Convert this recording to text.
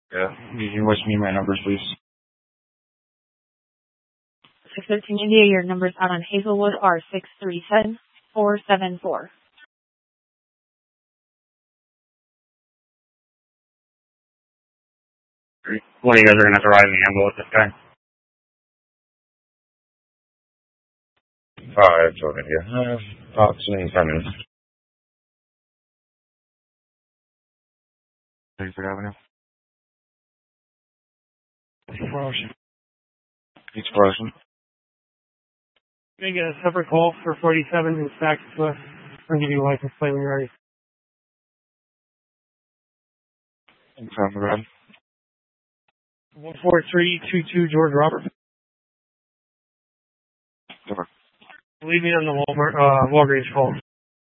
Yeah. You can wish me my numbers, please. 613 India, your numbers out on Hazelwood are 637-474. One of you guys are going to have to ride in the ambulance this guy. 5, over here. Approximately 10 minutes. Bedford Avenue. Explosion. Explosion. Can I get a separate call for 47 in fact to us? I'll give you a license plate when you're ready. Confirm the red. 14322 George Robert. Over. Leave me on the Walgreens call.